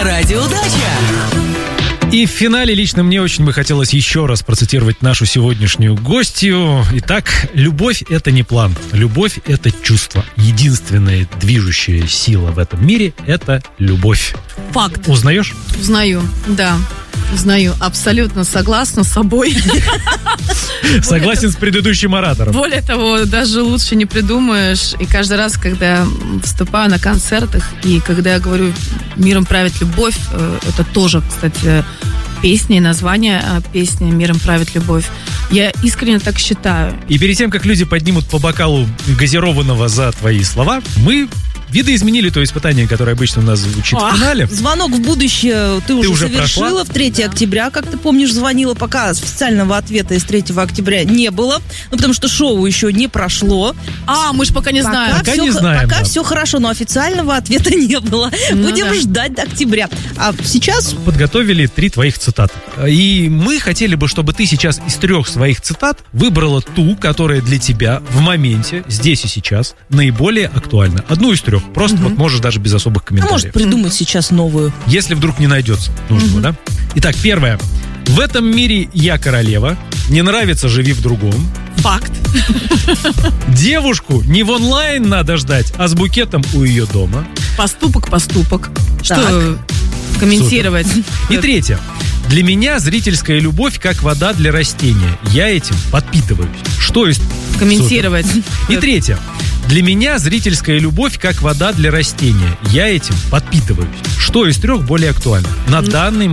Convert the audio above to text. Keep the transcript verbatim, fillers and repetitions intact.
Радиодача. И в финале лично мне очень бы хотелось еще раз процитировать нашу сегодняшнюю гостью. Итак, любовь — это не план. Любовь — это чувство. Единственная движущая сила в этом мире — это любовь. Факт. Узнаешь? Узнаю, да. Узнаю. Абсолютно согласна с собой. Согласен с предыдущим оратором. Более того, даже лучше не придумаешь. И каждый раз, когда я выступаю на концертах, и когда я говорю «Миром правит любовь», это тоже, кстати, песня и название песни «Миром правит любовь». Я искренне так считаю. И перед тем, как люди поднимут по бокалу газированного за твои слова, мы видоизменили то испытание, которое обычно у нас звучит а, в финале. Звонок в будущее ты, ты уже, уже совершила. Прошла? В третьего октября, как ты помнишь, звонила. Пока официального ответа из третьего октября не было. Ну, потому что шоу еще не прошло. А, мы же пока не пока знаем. Пока все, не знаем, Пока да. все хорошо, но официального ответа не было. Ну, Будем да. ждать до октября. А сейчас... Подготовили три твоих цитаты. И мы хотели бы, чтобы ты сейчас из трех своих цитат выбрала ту, которая для тебя в моменте, здесь и сейчас, наиболее актуальна. Одну из трех. Просто угу. вот можешь даже без особых комментариев. А может придумать сейчас новую. Если вдруг не найдется нужного, угу. да? Итак, первое. В этом мире я королева. Не нравится — живи в другом. Факт. Девушку не в онлайн надо ждать, а с букетом у ее дома. Поступок, поступок. Так. Что комментировать? Супер. И третье. Для меня зрительская любовь как вода для растения. Я этим подпитываюсь. Что из... Комментировать. Супер. И третье. Для меня зрительская любовь как вода для растения. Я этим подпитываюсь. Что из трех более актуально? На данный